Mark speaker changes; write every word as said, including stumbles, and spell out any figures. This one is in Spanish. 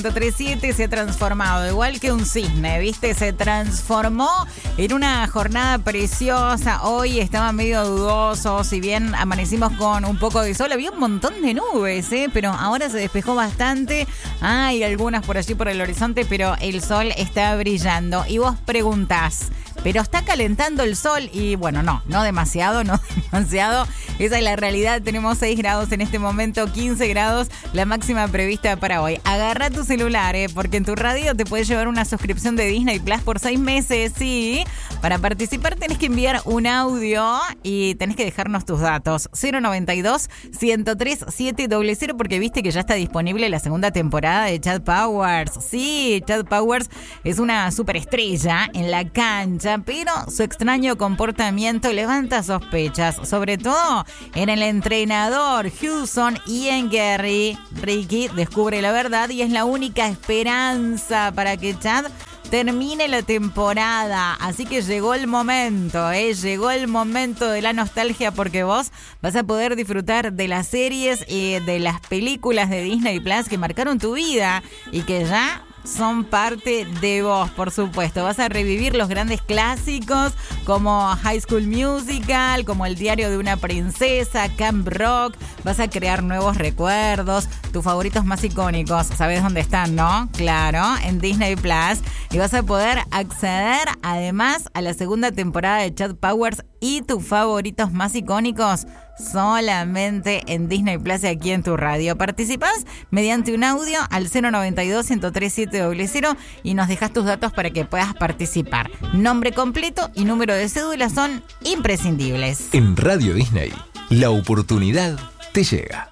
Speaker 1: ciento tres punto siete se ha transformado, igual que un cisne, ¿viste? Se transformó en una jornada preciosa. Hoy estaba medio dudoso, si bien amanecimos con un poco de sol, había un montón de nubes, ¿eh? Pero ahora se despejó bastante. Hay algunas por allí por el horizonte, pero el sol está brillando. Y vos preguntás, ¿pero está calentando el sol? Y bueno, no, no demasiado, no demasiado. Esa es la realidad. Tenemos seis grados en este momento, quince grados, la máxima prevista para hoy. Agarra tu celular, ¿eh? Porque en tu radio te puedes llevar una suscripción de Disney Plus por seis meses, sí. Para participar tenés que enviar un audio y tenés que dejarnos tus datos. cero noventa y dos, ciento tres, siete cero cero, porque viste que ya está disponible la segunda temporada de Chad Powers. Sí, Chad Powers es una superestrella en la cancha, pero su extraño comportamiento levanta sospechas, sobre todo en el entrenador Hudson y en Gary. Ricky descubre la verdad y es la única esperanza para que Chad termine la temporada. Así que llegó el momento, ¿eh? Llegó el momento de la nostalgia, porque vos vas a poder disfrutar de las series y de las películas de Disney Plus que marcaron tu vida y que ya son parte de vos, por supuesto. Vas a revivir los grandes clásicos como High School Musical, como El diario de una princesa, Camp Rock. Vas a crear nuevos recuerdos, tus favoritos más icónicos. ¿Sabes dónde están, no? Claro, en Disney Plus. Y vas a poder acceder además a la segunda temporada de Chad Powers y tus favoritos más icónicos solamente en Disney Plus y aquí en tu radio. Participás mediante un audio al cero noventa y dos, ciento tres, siete cero cero y nos dejas tus datos para que puedas participar. Nombre completo y número de cédula son imprescindibles.
Speaker 2: En Radio Disney, la oportunidad te llega.